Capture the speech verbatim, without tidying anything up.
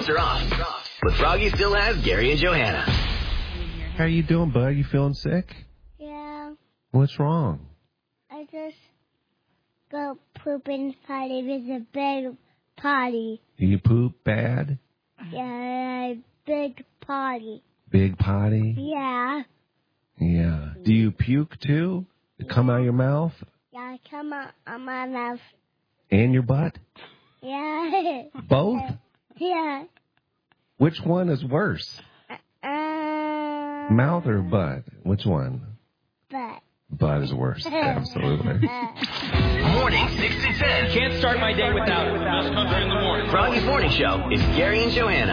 sports are off. But Froggy still has Gary and Johanna. How you doing, bud? You feeling sick? Yeah. What's wrong? I just go pooping potty with a big potty. You poop bad? Yeah, a big potty. Big potty? Yeah. Yeah. Do you puke too? It come out of your mouth? Yeah, come out of my mouth. And your butt? Yeah. Both? Yeah. Which one is worse? Uh, Mouth or butt? Which one? But. Butt is worse. Absolutely. Morning six to ten. Can't start my day without it. Best country in the morning. Froggy's Morning Show is Gary and Johanna.